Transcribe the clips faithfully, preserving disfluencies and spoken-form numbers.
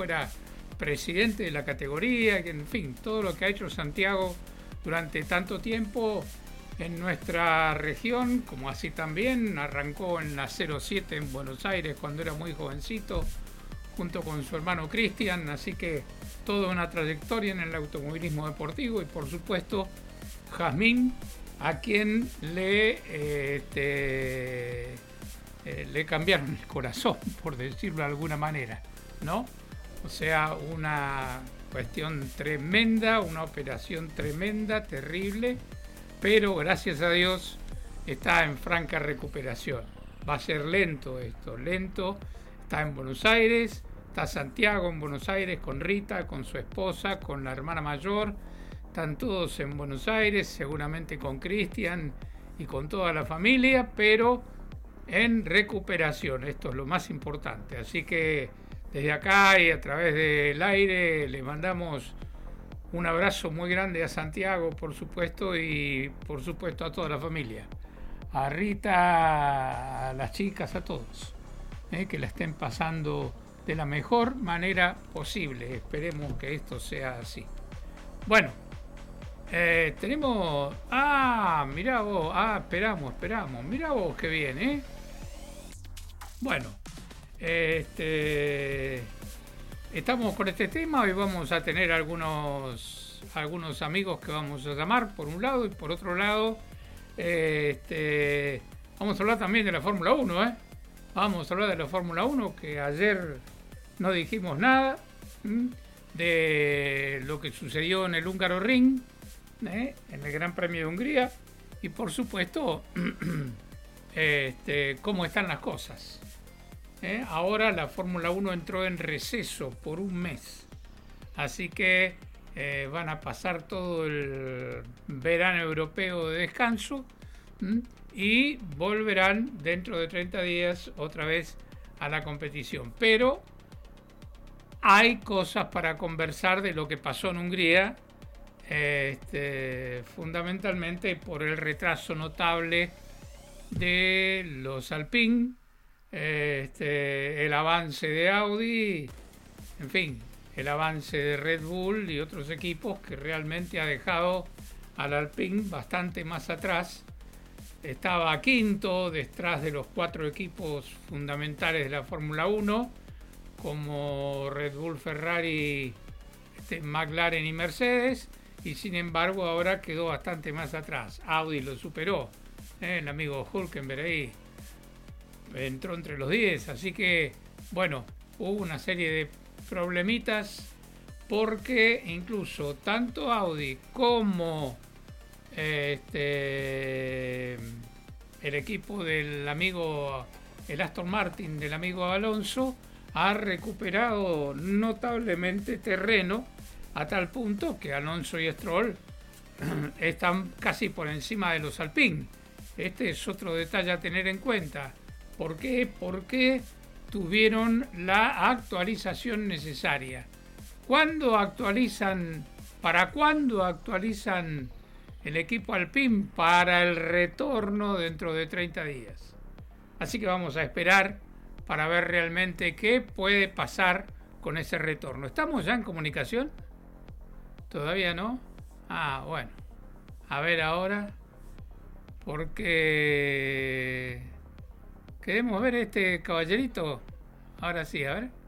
fuera presidente de la categoría, que, en fin, todo lo que ha hecho Santiago durante tanto tiempo en nuestra región, como así también arrancó en la cero siete en Buenos Aires cuando era muy jovencito, junto con su hermano Cristian, así que toda una trayectoria en el automovilismo deportivo y por supuesto Jazmín, a quien le, eh, este, eh, le cambiaron el corazón, por decirlo de alguna manera, ¿no? O sea, una cuestión tremenda, una operación tremenda, terrible, pero gracias a Dios está en franca recuperación. Va a ser lento esto, lento. Está en Buenos Aires, está Santiago en Buenos Aires con Rita, con su esposa, con la hermana mayor. Están todos en Buenos Aires, seguramente con Cristian y con toda la familia, pero en recuperación. Esto es lo más importante. Así que desde acá y a través del aire le mandamos un abrazo muy grande a Santiago, por supuesto, y por supuesto a toda la familia. A Rita, a las chicas, a todos. Eh, que la estén pasando de la mejor manera posible. Esperemos que esto sea así. Bueno, eh, tenemos... Ah, mirá vos. Ah, esperamos, esperamos. Mirá vos qué bien, ¿eh? Bueno, este... estamos con este tema. Hoy vamos a tener algunos, algunos amigos que vamos a llamar por un lado y por otro lado este, vamos a hablar también de la Fórmula uno, ¿eh? Vamos a hablar de la Fórmula uno, que ayer no dijimos nada ¿m? de lo que sucedió en el Húngaro Ring, ¿eh? En el Gran Premio de Hungría, y por supuesto este, cómo están las cosas. ¿Eh? Ahora la Fórmula uno entró en receso por un mes, así que eh, van a pasar todo el verano europeo de descanso ¿m? y volverán dentro de treinta días otra vez a la competición. Pero hay cosas para conversar de lo que pasó en Hungría, este, fundamentalmente por el retraso notable de los Alpine, este, el avance de Audi, en fin, el avance de Red Bull y otros equipos, que realmente ha dejado al Alpine bastante más atrás. Estaba quinto detrás de los cuatro equipos fundamentales de la Fórmula uno, como Red Bull, Ferrari, este, McLaren y Mercedes, y sin embargo ahora quedó bastante más atrás. Audi lo superó, ¿eh? El amigo Hülkenberg ahí entró entre los diez, así que bueno, hubo una serie de problemitas porque incluso tanto Audi como este el equipo del amigo, el Aston Martin del amigo Alonso, ha recuperado notablemente terreno a tal punto que Alonso y Stroll están casi por encima de los Alpine. Este es otro detalle a tener en cuenta. ¿Por qué? Porque tuvieron la actualización necesaria. ¿Cuándo actualizan? ¿Para cuándo actualizan el equipo Alpine? Para el retorno dentro de treinta días. Así que vamos a esperar para ver realmente qué puede pasar con ese retorno. ¿Estamos ya en comunicación? ¿Todavía no? Ah, bueno. A ver ahora. Porque queremos ver este caballerito. Ahora sí, a ver.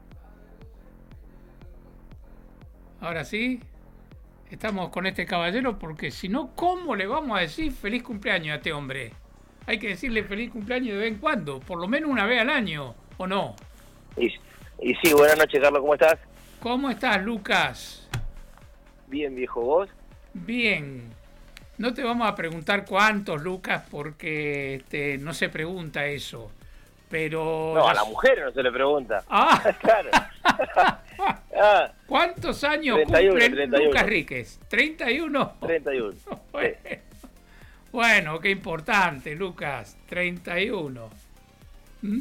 Ahora sí. Estamos con este caballero porque si no, ¿cómo le vamos a decir feliz cumpleaños a este hombre? Hay que decirle feliz cumpleaños de vez en cuando, por lo menos una vez al año, ¿o no? Y, y sí, buenas noches, Carlos, ¿cómo estás? ¿Cómo estás, Lucas? Bien, viejo, ¿vos? Bien. No te vamos a preguntar cuántos, Lucas, porque este, no se pregunta eso. Pero... No, a la mujer no se le pregunta. Ah, claro. ah, ¿cuántos años treinta y uno, cumplen treinta y uno. Lucas Ríquez? ¿treinta y uno? treinta y uno. Bueno, Sí. bueno, qué importante, Lucas. treinta y uno. ¿Mm?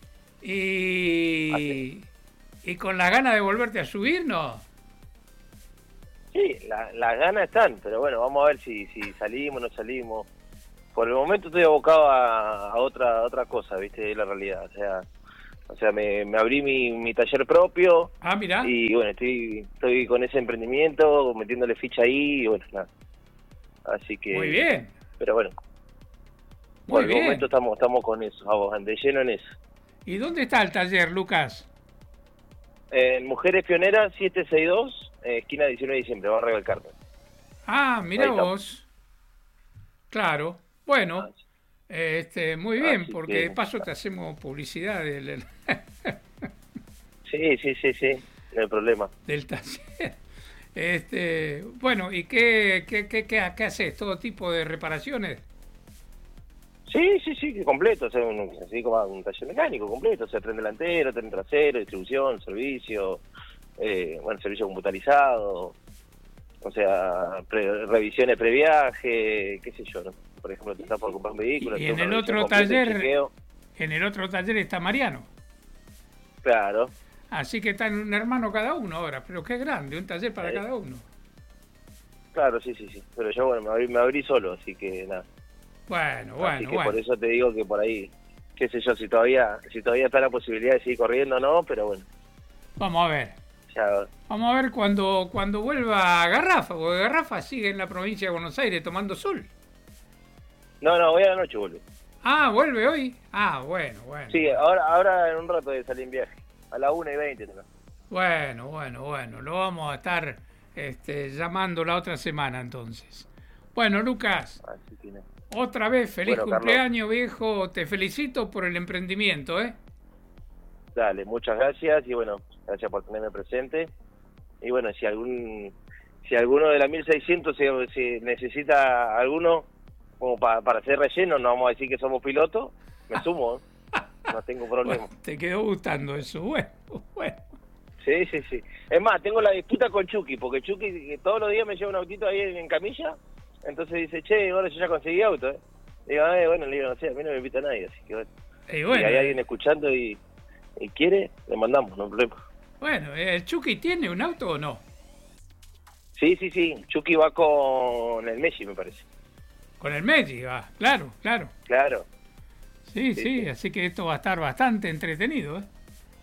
Y... ¿Y con las ganas de volverte a subir, no? Sí, la- las ganas están, pero bueno, vamos a ver si, si salimos o no salimos. Por el momento estoy abocado a, a otra a otra cosa, ¿viste? Es la realidad. O sea, O sea, me, me abrí mi, mi taller propio. Ah, mirá. Y bueno, estoy estoy con ese emprendimiento, metiéndole ficha ahí y bueno, nada. Así que... Muy bien. Pero bueno. Muy Por bien. el momento estamos, estamos con eso, vamos, de lleno en eso. ¿Y dónde está el taller, Lucas? En Mujeres Pioneras siete sesenta y dos, eh, esquina diecinueve de diciembre, Barrio del Carmen. Ah, mira Ahí vos. Claro. Bueno, Ah, este, muy bien, Así porque que- de paso te hacemos publicidad del, Sí, sí, sí, sí, no hay problema. del taller. Este, bueno, ¿y qué, qué, qué, qué, qué haces? ¿Todo tipo de reparaciones? Sí, sí, sí, que completo, o sea, un, así como un taller mecánico completo, o sea, tren delantero, tren trasero, distribución, servicio, eh, bueno, servicio computarizado, o sea, pre- revisiones previaje, qué sé yo, ¿no? Por ejemplo, te estás por comprar un vehículo, Y hacer en una el revisión otro completa y taller, chequeo. en el otro taller está Mariano. Claro, Así que están un hermano cada uno ahora, pero qué grande, un taller para Eh. cada uno. claro, sí, sí, sí, pero yo, bueno, me abrí, me abrí solo, así que nada. Bueno, Así bueno, que bueno. por eso te digo que por ahí, qué sé yo, si todavía si todavía está la posibilidad de seguir corriendo o no, pero bueno, Vamos a ver. ya... Vamos a ver cuando, cuando vuelva Garrafa, porque Garrafa sigue en la provincia de Buenos Aires tomando sol. No, no, hoy a la noche vuelve. Ah, ¿vuelve hoy? Ah, bueno, bueno. Sí, ahora ahora en un rato de salir en viaje, a la una y veinte. ¿No? Bueno, bueno, bueno. Lo vamos a estar este, llamando la otra semana entonces. Bueno, Lucas, Así que no. otra vez feliz Bueno, cumpleaños, viejo. Te felicito por el emprendimiento, ¿eh? Dale, muchas gracias y bueno, gracias por tenerme presente. Y bueno, si algún si alguno de la mil seiscientos si, si necesita alguno como pa- para hacer relleno, no vamos a decir que somos pilotos, me sumo, ¿eh? No tengo problema. Bueno, te quedó gustando eso. Bueno, bueno. Sí, sí, sí. Es más, tengo la disputa con Chucky, porque Chucky que todos los días me lleva un autito ahí en, en camilla, entonces dice, che, ahora yo ya conseguí auto, ¿eh? Digo, eh, bueno, le digo, no sé, a mí no me invita nadie, así que bueno. Y bueno, si hay alguien escuchando y, y quiere, le mandamos, no hay problema. bueno, ¿el Chucky tiene un auto o no? Sí, sí, sí, Chucky va con el Messi, me parece. Con el Messi, va. Claro, claro. Claro, Sí, Sí, sí, sí. así que esto va a estar bastante entretenido, ¿eh?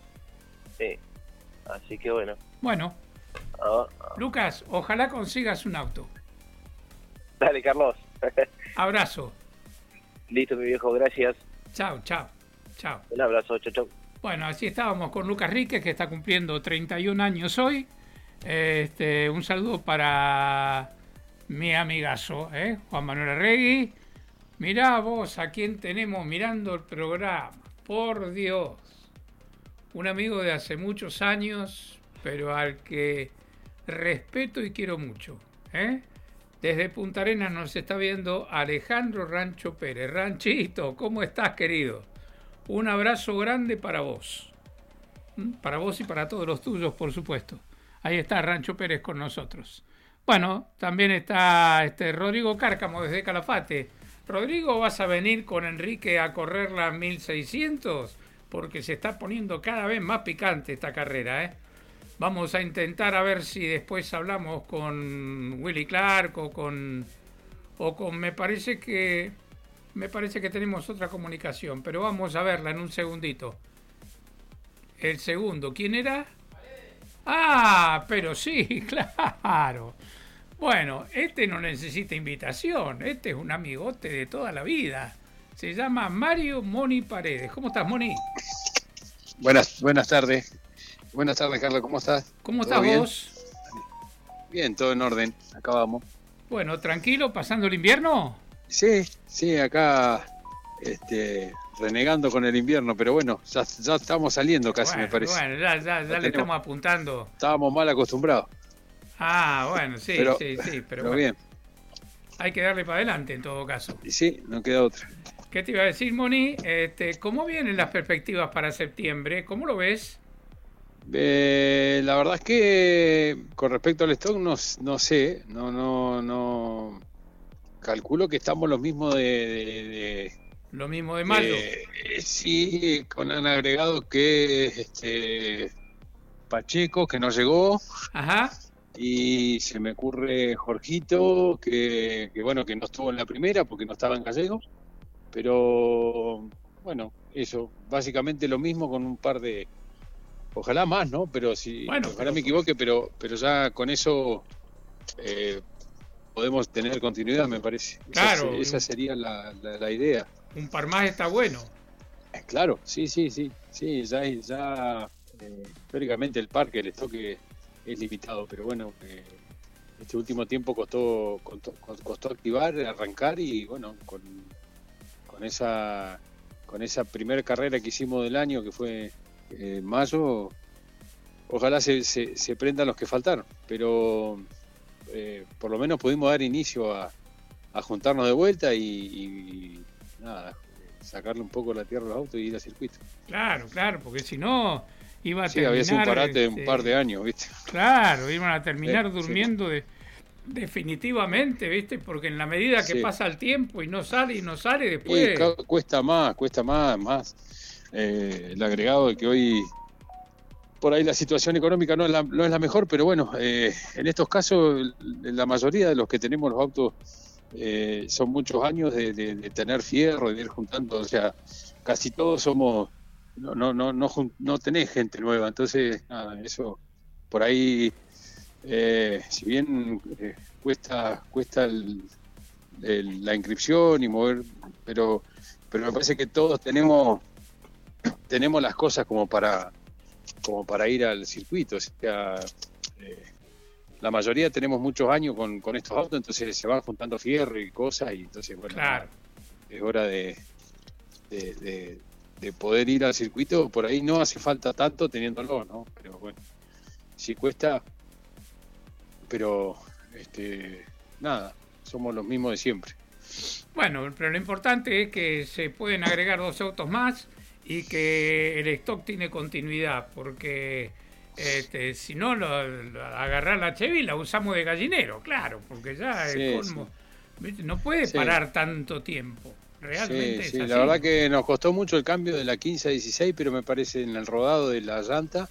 sí. Así que bueno. Bueno, Ah, ah. Lucas, ojalá consigas un auto. Dale, Carlos. Abrazo. Listo, mi viejo, gracias. Chao, chao, chao. Un abrazo, chau, chau. Bueno, así estábamos con Lucas Ríquez, que está cumpliendo treinta y un años hoy. Este, un saludo para mi amigazo, ¿eh? Juan Manuel Arregui. Mirá vos a quién tenemos mirando el programa. Por Dios. Un amigo de hace muchos años, pero al que respeto y quiero mucho, ¿eh? Desde Punta Arenas nos está viendo Alejandro Rancho Pérez. Ranchito, ¿cómo estás, querido? Un abrazo grande para vos. ¿Mm? Para vos y para todos los tuyos, por supuesto. Ahí está Rancho Pérez con nosotros. Bueno, también está este Rodrigo Cárcamo desde Calafate. Rodrigo, ¿vas a venir con Enrique a correr la mil seiscientos? Porque se está poniendo cada vez más picante esta carrera, ¿eh? Vamos a intentar a ver si después hablamos con Willy Clark o con... o con... me parece que... me parece que tenemos otra comunicación, pero vamos a verla en un segundito. El segundo, ¿quién era? Ah, pero sí, claro. Bueno, este no necesita invitación, este es un amigote de toda la vida. Se llama Mario Moni Paredes. ¿Cómo estás, Moni? Buenas, buenas tardes. Buenas tardes, Carlos, ¿cómo estás? ¿Cómo ¿Todo estás bien? vos? Bien, todo en orden. Acá vamos. Bueno, tranquilo, pasando el invierno. Sí, sí, acá este, renegando con el invierno, pero bueno, ya, ya estamos saliendo casi, bueno, me parece. Bueno, ya, ya, ya le tenemos. estamos apuntando. Estábamos mal acostumbrados. Ah, bueno, sí, Pero- sí, sí, pero, Pero bueno, bien, hay que darle para adelante en todo caso. y sí, no queda otra. ¿Qué te iba a decir, Moni? Este, ¿cómo vienen las perspectivas para septiembre? ¿Cómo lo ves? Eh, la verdad es que con respecto al stock no, no sé, no, no, no. Calculo que estamos los mismos de, de- de- Lo mismo de mayo. Eh, sí, con han agregado que este Pacheco, que no llegó, Ajá. y se me ocurre Jorgito, que, que bueno, que no estuvo en la primera porque no estaba en Gallego, pero bueno, eso, básicamente lo mismo con un par de, ojalá más, ¿no? Pero si, Bueno, ojalá pero, me equivoque, pero, pero ya con eso eh, podemos tener continuidad, me parece. Esa, claro, se- esa un, sería la, la, la idea. un par más está bueno. Eh, Claro, sí, sí, sí, sí, ya, ya eh, históricamente el parque, el estoque es limitado, pero bueno, eh, este último tiempo costó, costó, costó activar, arrancar y bueno, con, con esa con esa primera carrera que hicimos del año, que fue eh, en mayo, ojalá se, se, se prendan los que faltaron, pero eh, por lo menos pudimos dar inicio a, a juntarnos de vuelta y, y nada, sacarle un poco la tierra a los autos y ir al circuito. Claro, claro, porque si no iba a Sí, había sido un terminar, parate de un este, par de años, ¿viste? claro, iban a Eh, terminar sí, durmiendo de, definitivamente, ¿viste? Porque en la medida que sí. pasa el tiempo y no sale y no sale, Y después, ca- cuesta más, cuesta más, más eh, el agregado de que hoy por ahí la situación económica no es la, no es la mejor, pero bueno, eh, en estos casos la mayoría de los que tenemos los autos eh, son muchos años de, de- de tener fierro, de ir juntando, o sea, casi todos somos, no, no, no, no, jun- no tenés gente nueva, entonces nada, eso por ahí, eh, si bien eh, cuesta, cuesta el- el- la inscripción y mover, pero, pero me parece que todos tenemos, tenemos las cosas como para como para ir al circuito, o sea, eh, la mayoría tenemos muchos años con, con estos autos, entonces se van juntando fierro y cosas, y entonces, bueno, claro. nada, es hora de, de, de, de poder ir al circuito, por ahí no hace falta tanto teniéndolo, ¿no? Pero bueno, sí cuesta, pero este, nada, somos los mismos de siempre. Bueno, pero lo importante es que se pueden agregar dos autos más y que el stock tiene continuidad, porque este, si no, lo, lo- agarrar la Chevy la usamos de gallinero, claro, porque ya el Sí, colmo, ¿viste? No puede sí. parar tanto tiempo, realmente Sí, es sí, así. la verdad que nos costó mucho el cambio de la quince a dieciséis, pero me parece en el rodado de la llanta,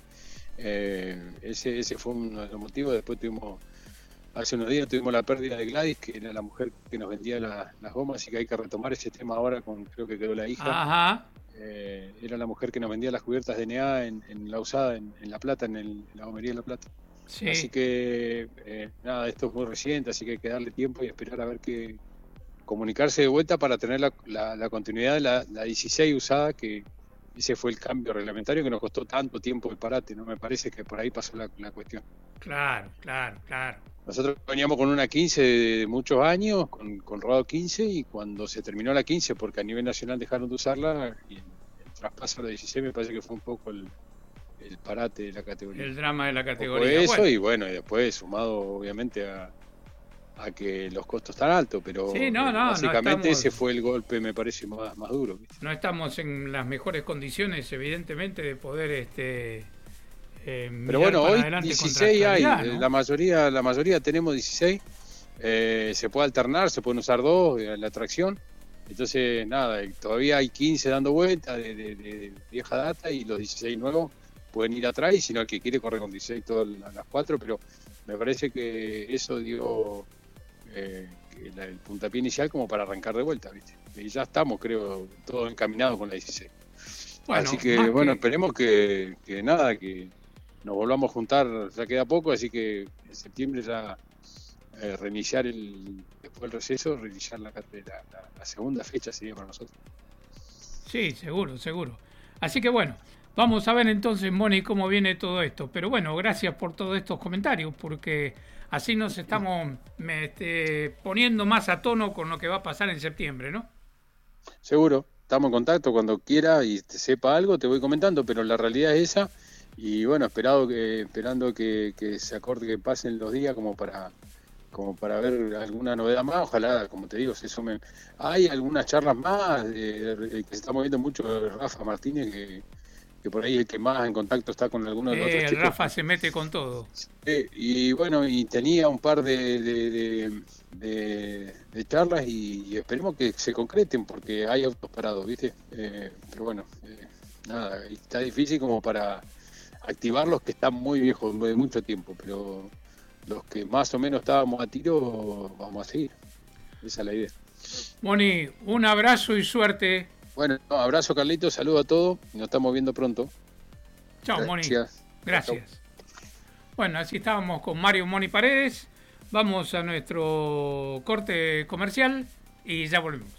eh, ese, ese fue uno de los motivos. Después tuvimos, hace unos días tuvimos la pérdida de Gladys, que era la mujer que nos vendía la- las gomas, así que hay que retomar ese tema ahora con, creo que quedó la hija. Ajá, Eh, era la mujer que nos vendía las cubiertas de N A en, en La Usada, en, en La Plata, en, el- en la gomería de La Plata. sí. Así que, eh, nada, esto es muy reciente, así que hay que darle tiempo y esperar a ver qué, comunicarse de vuelta para tener la, la, la continuidad de la, la dieciséis usada, que ese fue el cambio reglamentario que nos costó tanto tiempo el parate, ¿no? Me parece que por ahí pasó la, la cuestión. Claro, claro, claro. Nosotros veníamos con una quince de, de muchos años, con, con rodado quince, y cuando se terminó la quince, porque a nivel nacional dejaron de usarla, y el, el traspaso a la dieciséis me parece que fue un poco el, el parate de la categoría. El drama de la Un poco categoría. eso, Bueno, y bueno, y después sumado obviamente a, a que los costos están altos, pero sí, no, eh, no, no básicamente estamos, ese fue el golpe, me parece, más, más duro, ¿viste? no estamos en las mejores condiciones, evidentemente, de poder este, eh, Pero mirar bueno, para hoy adelante contra dieciséis hay, calidad, eh, ¿no? la mayoría, la mayoría tenemos dieciséis, eh, se puede alternar, se pueden usar dos, eh, la tracción, entonces nada, eh, todavía hay quince dando vueltas de, de- de vieja data, y los dieciséis nuevos pueden ir atrás, y si no, el que quiere corre con dieciséis todas las cuatro, pero me parece que eso dio eh, que la- el puntapié inicial como para arrancar de vuelta, ¿viste? Y ya estamos, creo, todos encaminados con la dieciséis. Bueno, Así que, más bueno, que- esperemos que, que nada, que nos volvamos a juntar, ya queda poco, así que en septiembre ya eh, reiniciar el, después del receso, reiniciar la, la, la- la segunda fecha sería para nosotros. Sí, seguro, seguro. Así que bueno, vamos a ver entonces, Moni, cómo viene todo esto. Pero bueno, gracias por todos estos comentarios, porque así nos estamos me, este, poniendo más a tono con lo que va a pasar en septiembre, ¿no? Seguro, estamos en contacto cuando quiera y te sepa algo, te voy comentando, pero la realidad es esa. Y bueno, esperado que, esperando que, que se acorde, que pasen los días como para como para ver alguna novedad más, ojalá, como te digo, se sumen. Hay algunas charlas más, eh, que se está moviendo mucho Rafa Martínez, que, que por ahí es el que más en contacto está con algunos de los Eh, otros el chicos. Rafa se mete con todo. Eh, y bueno, y tenía un par de, de, de, de- de charlas, y, y esperemos que se concreten, porque hay autos parados, ¿viste? Eh, pero bueno, eh, nada, está difícil como para activar los que están muy viejos, de mucho tiempo, pero los que más o menos estábamos a tiro, vamos a seguir. Esa es la idea. Moni, un abrazo y suerte. Bueno, abrazo Carlitos, saludo a todos, nos estamos viendo pronto. Chao, Moni. Gracias. Chau. Bueno, así estábamos con Mario Moni Paredes. Vamos a nuestro corte comercial y ya volvemos.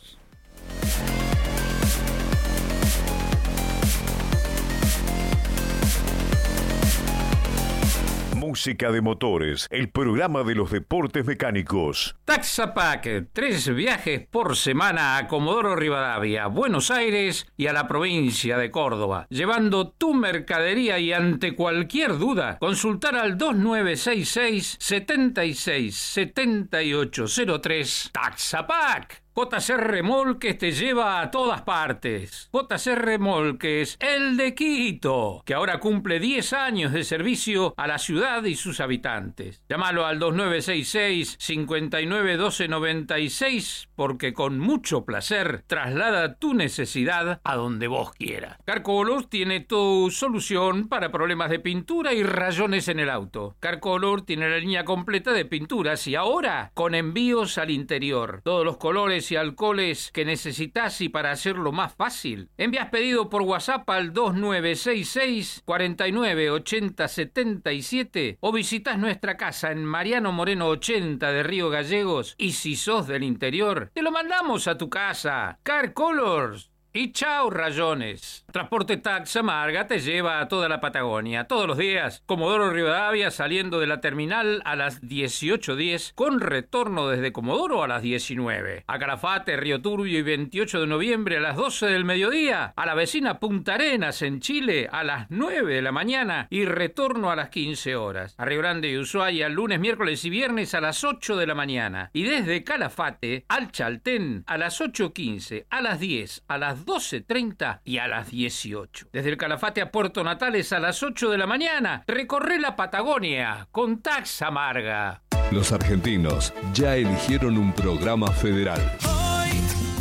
Música de Motores, el programa de los deportes mecánicos. Taxapac, tres viajes por semana a Comodoro Rivadavia, Buenos Aires y a la provincia de Córdoba. Llevando tu mercadería y ante cualquier duda, consultar al dos nueve seis seis, siete seis siete ocho cero tres. Taxapac. J C Remolques te lleva a todas partes. J C Remolques, el de Quito, que ahora cumple diez años de servicio a la ciudad y sus habitantes. Llámalo al dos nueve seis seis, cinco nueve uno dos nueve seis porque con mucho placer traslada tu necesidad a donde vos quieras. Carcolor tiene tu solución para problemas de pintura y rayones en el auto. Carcolor tiene la línea completa de pinturas y ahora con envíos al interior. Todos los colores y alcoholes que necesitas y para hacerlo más fácil, envías pedido por WhatsApp al dos nueve seis seis, cuatro nueve ocho cero siete siete o visitas nuestra casa en Mariano Moreno ochenta de Río Gallegos y si sos del interior, te lo mandamos a tu casa. Car Colors. Y chao rayones. Transporte Taxa Marga te lleva a toda la Patagonia, todos los días. Comodoro Rivadavia saliendo de la terminal a las dieciocho diez, con retorno desde Comodoro a las diecinueve. A Calafate, Río Turbio y veintiocho de noviembre a las doce del mediodía. A la vecina Punta Arenas en Chile a las nueve de la mañana y retorno a las quince horas. A Río Grande y Ushuaia lunes, miércoles y viernes a las ocho de la mañana. Y desde Calafate al Chaltén a las ocho quince, a las diez, a las doce treinta y a las dieciocho. Desde el Calafate a Puerto Natales a las ocho de la mañana. Recorre la Patagonia con Taxa Marga. Los argentinos ya eligieron un programa federal. Hoy,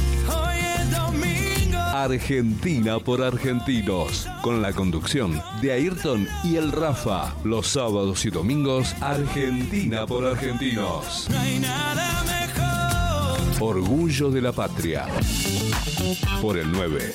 hoy es domingo. Argentina por argentinos. Con la conducción de Ayrton y el Rafa. Los sábados y domingos, Argentina por argentinos. No hay nada mejor. Orgullo de la patria. Por el nueve.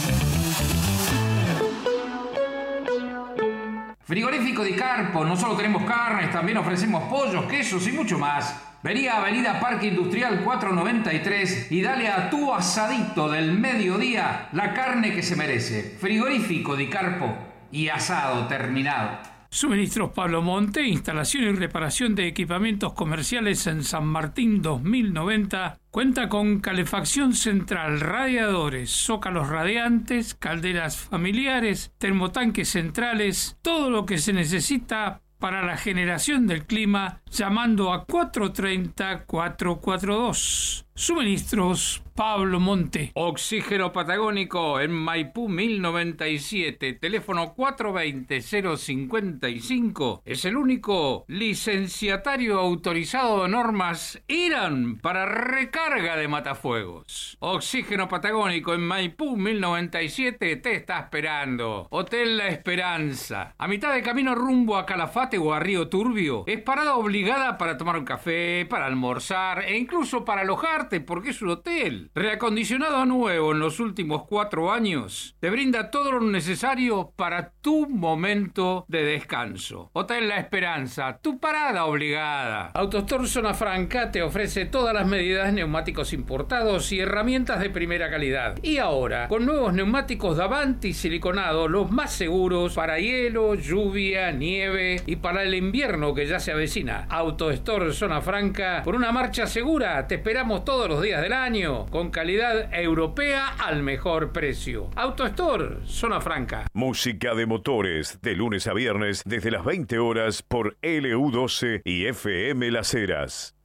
Frigorífico Di Carpo, no solo tenemos carnes, también ofrecemos pollos, quesos y mucho más. Vení a Avenida Parque Industrial cuatrocientos noventa y tres y dale a tu asadito del mediodía la carne que se merece. Frigorífico Di Carpo y asado terminado. Suministros Pablo Monte, instalación y reparación de equipamientos comerciales en San Martín dos mil noventa. Cuenta con calefacción central, radiadores, zócalos radiantes, calderas familiares, termotanques centrales, todo lo que se necesita para la generación del clima, llamando a cuatro treinta, cuatro cuarenta y dos. Suministros Pablo Monte. Oxígeno Patagónico en Maipú mil noventa y siete, teléfono cuatro veinte, cero cincuenta y cinco. Es el único licenciatario autorizado de normas I R A N para recarga de matafuegos. Oxígeno Patagónico en Maipú mil noventa y siete te está esperando. Hotel La Esperanza, a mitad de camino rumbo a Calafate o a Río Turbio. Es parada obligada para tomar un café, para almorzar e incluso para alojar, porque es un hotel. Reacondicionado a nuevo en los últimos cuatro años, te brinda todo lo necesario para tu momento de descanso. Hotel La Esperanza, tu parada obligada. AutoStore Zona Franca te ofrece todas las medidas, neumáticos importados y herramientas de primera calidad. Y ahora, con nuevos neumáticos Davanti siliconados, los más seguros para hielo, lluvia, nieve y para el invierno que ya se avecina. AutoStore Zona Franca, por una marcha segura, te esperamos todos los días del año, con calidad europea al mejor precio. AutoStore Zona Franca. Música de Motores, de lunes a viernes, desde las veinte horas por L U doce y F M Las Heras.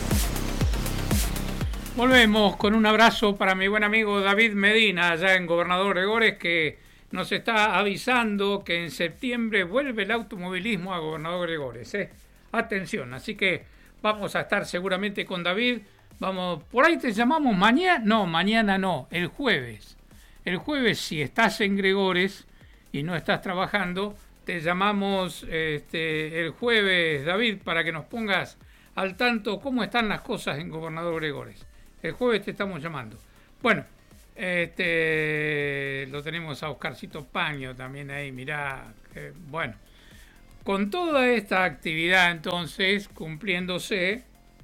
Volvemos con un abrazo para mi buen amigo David Medina, allá en Gobernador Gregores, que nos está avisando que en septiembre vuelve el automovilismo a Gobernador Gregores. ¿eh? Atención, así que vamos a estar seguramente con David. Vamos, por ahí te llamamos mañana, no, mañana no, el jueves. El jueves, si estás en Gregores y no estás trabajando, te llamamos este, el jueves, David, para que nos pongas al tanto cómo están las cosas en Gobernador Gregores. El jueves te estamos llamando. Bueno, Este, lo tenemos a Oscarcito Paño también ahí, mirá. Eh, bueno, con toda esta actividad entonces cumpliéndose,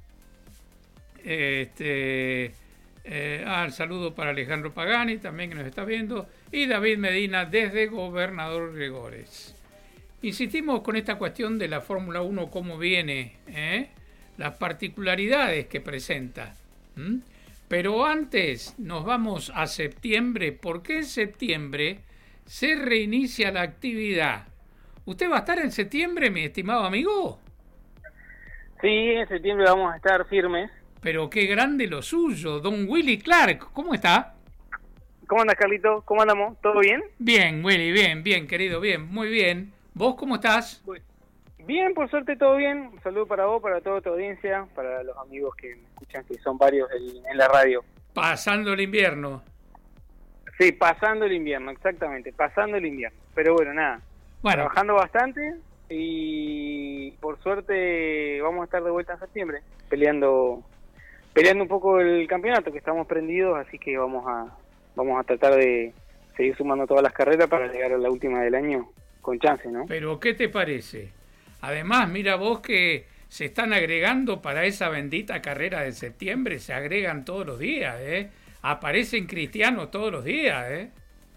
este, eh, ah, el saludo para Alejandro Pagani también que nos está viendo, y David Medina desde Gobernador Gregores. Insistimos con esta cuestión de la Fórmula uno, cómo viene, ¿eh? Las particularidades que presenta. ¿Mm? Pero antes nos vamos a septiembre, porque en septiembre se reinicia la actividad. ¿Usted va a estar en septiembre, mi estimado amigo? Sí, en septiembre vamos a estar firmes. Pero qué grande lo suyo, don Willy Clark. ¿Cómo está? ¿Cómo andas, Carlito? ¿Cómo andamos? ¿Todo bien? Bien, Willy, bien, bien, querido, bien, muy bien. ¿Vos cómo estás? Bien, por suerte todo bien. Un saludo para vos, para toda tu audiencia, para los amigos que me escuchan, que son varios en, en la radio. Pasando el invierno. Sí, pasando el invierno, exactamente, pasando el invierno. Pero bueno, nada, bueno. Trabajando bastante y por suerte vamos a estar de vuelta en septiembre, peleando peleando un poco el campeonato, que estamos prendidos, así que vamos a vamos a tratar de seguir sumando todas las carreras para llegar a la última del año con chance, ¿no? Pero ¿qué te parece? Además, mira vos que se están agregando para esa bendita carrera de septiembre, se agregan todos los días, ¿eh? Aparecen cristianos todos los días, ¿eh?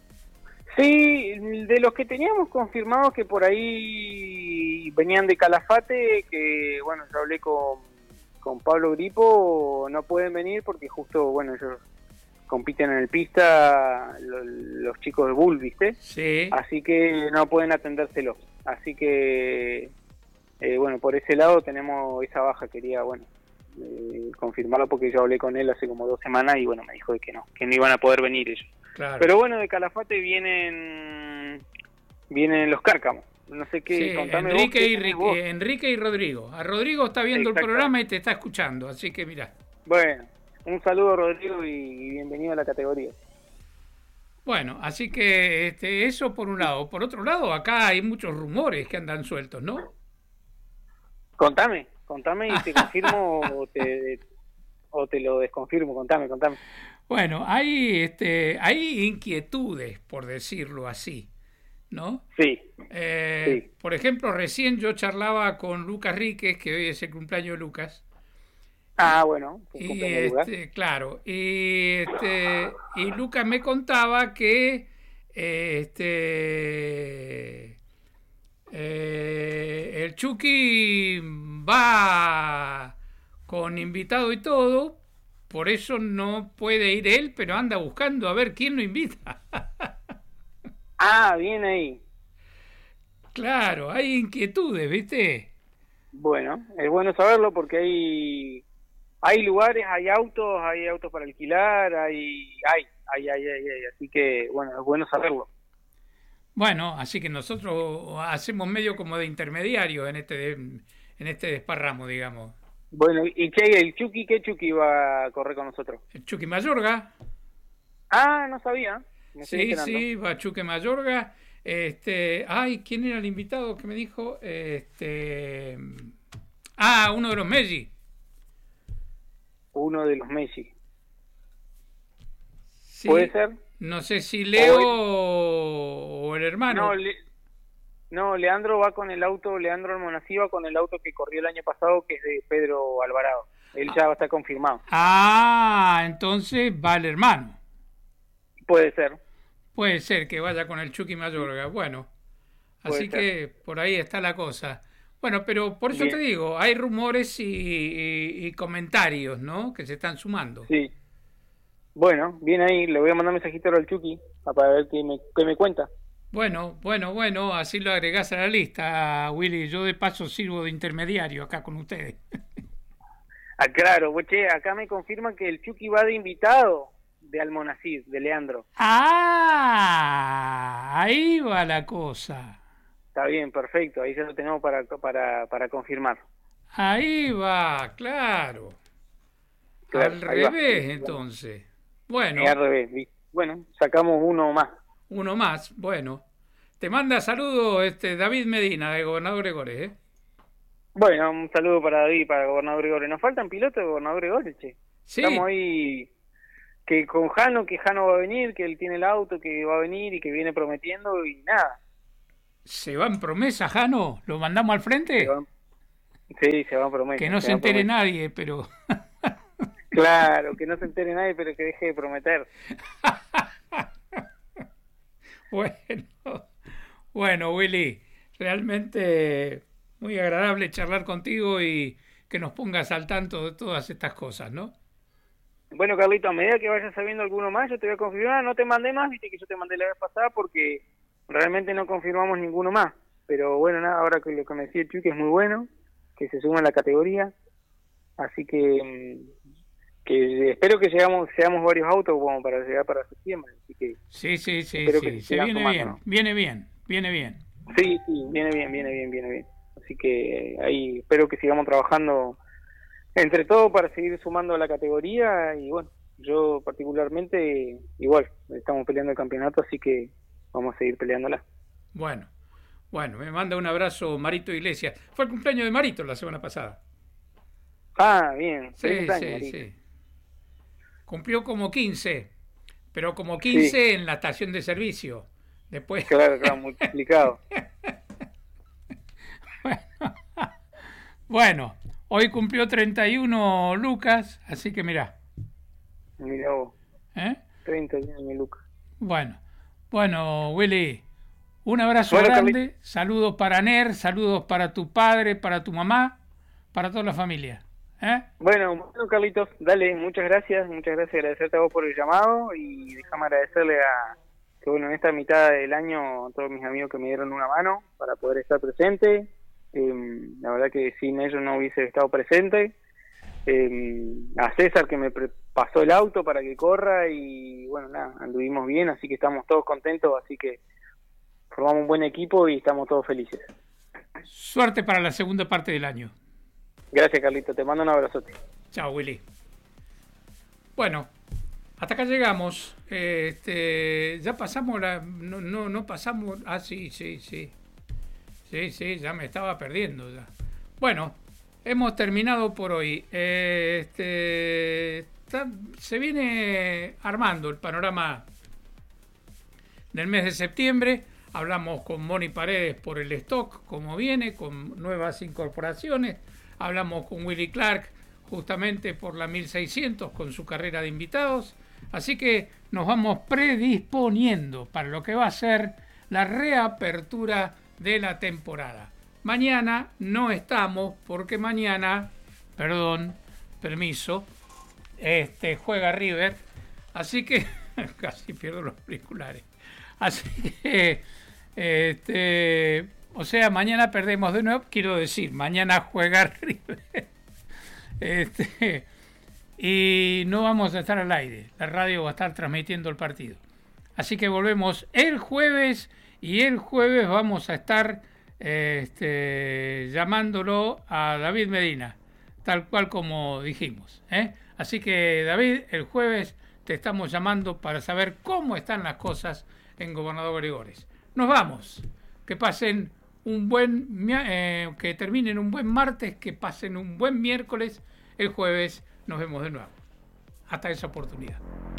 Sí, de los que teníamos confirmados que por ahí venían de Calafate, que bueno, yo hablé con, con Pablo Gripo, no pueden venir porque justo, bueno, ellos compiten en el pista, los, los chicos de Bull, ¿viste? Sí. Así que no pueden atendérselos. Así que, eh, bueno, por ese lado tenemos esa baja, quería, bueno, eh, confirmarlo porque yo hablé con él hace como dos semanas y bueno, me dijo de que no, que no iban a poder venir ellos. Claro. Pero bueno, de Calafate vienen vienen los Cárcamos. No sé qué, sí, contame Enrique, vos, y, ¿qué vos? Enrique y Rodrigo. A Rodrigo está viendo el programa y te está escuchando, así que mirá. Bueno, un saludo, Rodrigo, y, y bienvenido a la categoría. Bueno, así que este, eso por un lado. Por otro lado, acá hay muchos rumores que andan sueltos, ¿no? Contame, contame y te confirmo o, te, o te lo desconfirmo. Contame, contame. Bueno, hay, este, hay inquietudes, por decirlo así, ¿no? Sí, eh, sí. Por ejemplo, recién yo charlaba con Lucas Ríquez, que hoy es el cumpleaños de Lucas. Ah, bueno. Y este, claro, y, este, y Lucas me contaba que este, eh, el Chucky va con invitado y todo, por eso no puede ir él, pero anda buscando a ver quién lo invita. Ah, bien ahí. Claro, hay inquietudes, ¿viste? Bueno, es bueno saberlo porque hay hay lugares, hay autos, hay autos para alquilar, hay hay hay hay, hay, hay. Así que bueno, es bueno saberlo. Bueno, así que nosotros hacemos medio como de intermediario en este en este desparramo, digamos. Bueno, ¿y qué el Chucky? ¿Qué Chucky va a correr con nosotros? El Chucky Mayorga. Ah, no sabía. Me sí, sí, va Chucky Mayorga. Este, ay, ¿quién era el invitado que me dijo? Este, ah, uno de los Messi. Uno de los Messi. Sí, ¿puede ser? No sé si Leo o el, o el hermano. No, Le, no, Leandro va con el auto, Leandro Almonací va con el auto que corrió el año pasado, que es de Pedro Alvarado. Él ya está confirmado. Ah, entonces va el hermano. Puede ser. Puede ser que vaya con el Chucky Mayorga. Bueno, así que por ahí está la cosa. Bueno, pero por eso bien. Te digo, hay rumores y, y, y comentarios, ¿no? Que se están sumando. Sí. Bueno, bien ahí, le voy a mandar un mensajito al Chucky para ver qué me, qué me cuenta. Bueno, bueno, bueno, así lo agregás a la lista, Willy. Yo de paso sirvo de intermediario acá con ustedes. Ah, claro, che, acá me confirman que el Chucky va de invitado de Almonacid, de Leandro. Ah, ahí va la cosa. Está bien, perfecto, ahí ya lo tenemos para, para, para confirmar. Ahí va, claro. Claro, al ahí va. revés, entonces. Bueno. Al revés. Bueno, sacamos uno más. Uno más, bueno. Te manda saludos este, David Medina, de Gobernador Gregores, ¿eh? Bueno, un saludo para David, para Gobernador Gregores. Nos faltan pilotos de Gobernador Gregores, che. Sí. Estamos ahí... que con Jano, que Jano va a venir, que él tiene el auto, que va a venir y que viene prometiendo y nada. ¿Se va en promesa, Jano? ¿Lo mandamos al frente? Se va, sí, se va en promesa. Que no se, se entere nadie, pero... Claro, que no se entere nadie, pero que deje de prometer. Bueno, bueno, Willy, realmente muy agradable charlar contigo y que nos pongas al tanto de todas estas cosas, ¿no? Bueno, Carlito, a medida que vayas sabiendo alguno más, yo te voy a confirmar. No te mandé más, viste que yo te mandé la vez pasada porque realmente no confirmamos ninguno más. Pero bueno, nada, ahora que lo que me decía el Chuy, que es muy bueno, que se suma a la categoría. Así que, que espero que llegamos, seamos varios autos como para llegar para septiembre. Así que sí, sí, sí, sí. Se, se viene sumando, bien, ¿no? viene bien, viene bien. Sí, sí, viene bien, viene bien, viene bien. Así que ahí espero que sigamos trabajando entre todo para seguir sumando a la categoría y bueno, yo particularmente igual, estamos peleando el campeonato, así que vamos a seguir peleándola. Bueno, bueno, me manda un abrazo Marito Iglesias. Fue el cumpleaños de Marito la semana pasada. Ah, bien. Sí, años, sí, Marito. sí. Cumplió como quince, pero como quince sí. En la estación de servicio. Después... Claro, claro, multiplicado. bueno, bueno. Hoy cumplió treinta y uno Lucas, así que mirá. Mirá vos. ¿Eh? treinta y uno Lucas. Bueno, bueno, Willy, un abrazo bueno, grande, Carly. Saludos para Ner, saludos para tu padre, para tu mamá, para toda la familia. ¿Eh? Bueno, bueno, Carlitos, dale, muchas gracias, muchas gracias, agradecerte a vos por el llamado y déjame agradecerle a, que bueno, en esta mitad del año a todos mis amigos que me dieron una mano para poder estar presente. Eh, la verdad que sin ellos no hubiese estado presente. Eh, a César que me pre- pasó el auto para que corra y bueno, nada, anduvimos bien, así que estamos todos contentos, así que formamos un buen equipo y estamos todos felices. Suerte para la segunda parte del año. Gracias, Carlito, te mando un abrazote. Chao, Willy. Bueno, hasta acá llegamos. Este, ya pasamos la... No, no, no pasamos... Ah, sí, sí, sí. Sí, sí, ya me estaba perdiendo ya. Bueno, hemos terminado por hoy. Eh, este, está, se viene armando el panorama del mes de septiembre. Hablamos con Moni Paredes por el stock, como viene, con nuevas incorporaciones. Hablamos con Willy Clark justamente por la mil seiscientos con su carrera de invitados. Así que nos vamos predisponiendo para lo que va a ser la reapertura de la temporada. Mañana no estamos porque mañana, perdón, permiso, este juega River, así que casi pierdo los auriculares. Así que este, o sea, mañana perdemos de nuevo, quiero decir, mañana juega River. Este, y no vamos a estar al aire, la radio va a estar transmitiendo el partido. Así que volvemos el jueves. Y el jueves vamos a estar este, llamándolo a David Medina, tal cual como dijimos. ¿eh? Así que, David, el jueves te estamos llamando para saber cómo están las cosas en Gobernador Gregores. Nos vamos. Que pasen un buen, eh, que terminen un buen martes, que pasen un buen miércoles. El jueves nos vemos de nuevo. Hasta esa oportunidad.